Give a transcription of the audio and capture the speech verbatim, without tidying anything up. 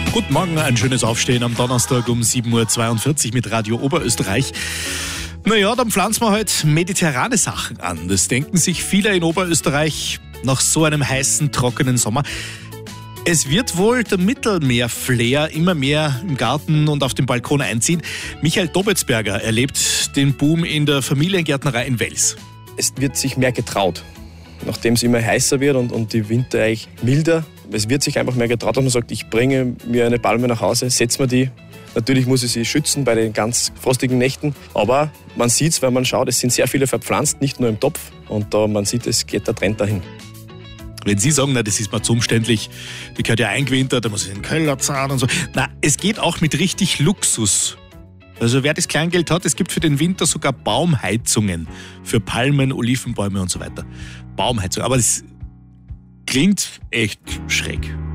Guten Morgen, ein schönes Aufstehen am Donnerstag um sieben Uhr zweiundvierzig mit Radio Oberösterreich. Naja, dann pflanzen wir heute mediterrane Sachen an. Das denken sich viele in Oberösterreich nach so einem heißen, trockenen Sommer. Es wird wohl der Mittelmeer-Flair immer mehr im Garten und auf dem Balkon einziehen. Michael Dobetzberger erlebt den Boom in der Familiengärtnerei in Wels. Es wird sich mehr getraut, nachdem es immer heißer wird und, und die Winter eigentlich milder. Es wird sich einfach mehr getraut, dass man sagt, ich bringe mir eine Palme nach Hause, setze mir die. Natürlich muss ich sie schützen bei den ganz frostigen Nächten, aber man sieht es, wenn man schaut, es sind sehr viele verpflanzt, nicht nur im Topf. Und da man sieht, es geht der Trend dahin. Wenn Sie sagen, na, das ist mir zu umständlich, die gehört ja eingewintert, da muss ich in den Keller zahlen und so. Na, es geht auch mit richtig Luxus. Also wer das Kleingeld hat, es gibt für den Winter sogar Baumheizungen für Palmen, Olivenbäume und so weiter. Baumheizung, aber das klingt echt schräg.